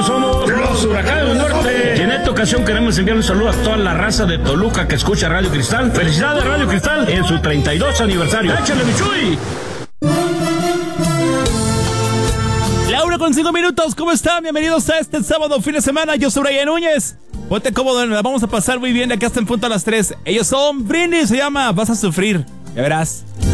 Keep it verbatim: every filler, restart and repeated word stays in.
Nosotros somos los Huracanes del Norte. Y en esta ocasión queremos enviar un saludo a toda la raza de Toluca que escucha Radio Cristal. Felicidades Radio Cristal en su treinta y dos aniversario. ¡Échale, Michuy! Laura con cinco minutos, ¿cómo están? Bienvenidos a este sábado, fin de semana. Yo soy Brian Núñez. Ponte cómodo, la vamos a pasar muy bien. Acá está en punto a las tres. Ellos son Brindis, se llama Vas a Sufrir. Ya verás.